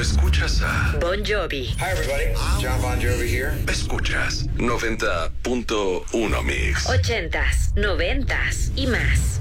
escuchas a Bon Jovi. Hi everybody, John Bon Jovi here. Escuchas 90.1 Mix. 80s, 90s y más.